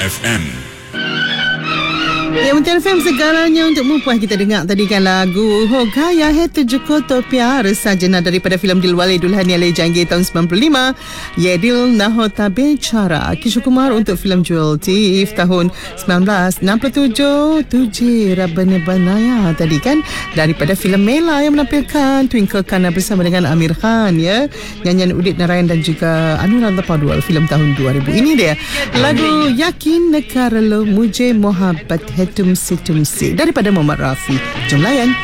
FM. Ya, Muntian FM segalanya untukmu. Puas kita dengar tadi kan lagu Hogaya Hai Tujhko To Pyar Sajna daripada filem Dilwale Dulhania Le Jayenge tahun 95. Ye Dil Na Hota Bechara Kishore Kumar untuk filem Jewel Thief tahun 1967. Tujhe Rabb Ne Banaya tadi kan daripada filem Mela yang menampilkan Twinkle Khanna bersama dengan Amir Khan, ya, nyanyian Udit Narayan dan juga Anuradha Padual, filem tahun 2000. Ini dia lagu Yakin Kar Lo Mujhe Mohabbat Hai Tumse Tumse daripada Muhammad Rafi. Jom layan.